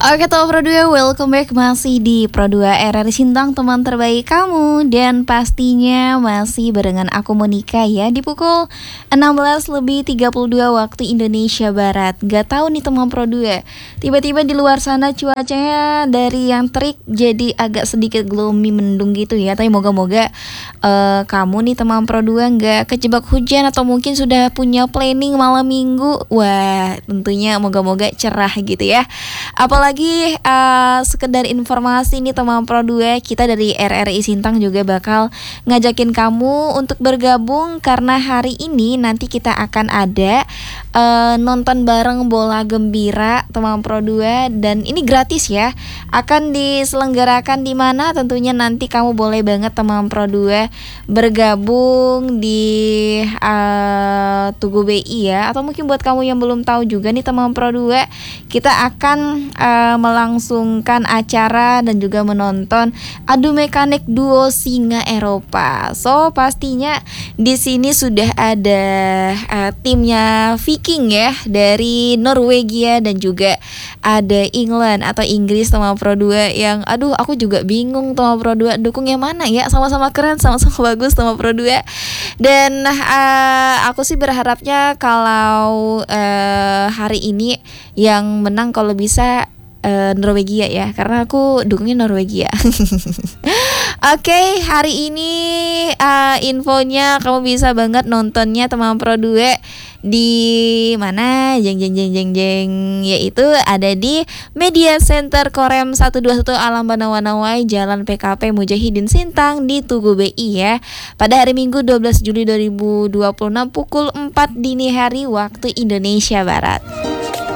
Oke teman Pro 2, welcome back masih di Pro 2 RRI Sintang, teman terbaik kamu. Dan pastinya masih barengan aku Monica ya, di pukul 16:32 waktu Indonesia Barat. Gak tahu nih teman Pro 2, tiba-tiba di luar sana cuacanya dari yang terik jadi agak sedikit gloomy, mendung gitu ya. Tapi moga-moga kamu nih teman Pro 2 gak kejebak hujan atau mungkin sudah punya planning malam minggu. Wah tentunya moga-moga cerah gitu ya. Apalagi sekedar informasi nih teman Pro 2, kita dari RRI Sintang juga bakal ngajakin kamu untuk bergabung karena hari ini nanti kita akan ada nonton bareng bola gembira teman Pro 2, dan ini gratis ya. Akan diselenggarakan di mana? Tentunya nanti kamu boleh banget teman Pro 2 bergabung di Tugu BI ya. Atau mungkin buat kamu yang belum tahu juga nih teman Pro 2, kita akan melangsungkan acara dan juga menonton adu mekanik duo Singa Eropa. So pastinya di sini sudah ada timnya Viking ya dari Norwegia, dan juga ada England atau Inggris teman Pro 2 yang aduh aku juga bingung teman Pro 2 dukung yang mana ya. Sama-sama keren, sama-sama bagus teman Pro 2. Dan aku sih berharapnya kalau hari ini yang menang kalau bisa Norwegia ya, karena aku dukungnya Norwegia. Oke, hari ini infonya kamu bisa banget nontonnya teman Pro 2 di mana? Yaitu ada di Media Center Korem 121 Alam Banawanawai, Jalan PKP Mujahidin Sintang di Tugu BI ya. Pada hari Minggu 12 Juli 2026 pukul 4 dini hari waktu Indonesia Barat.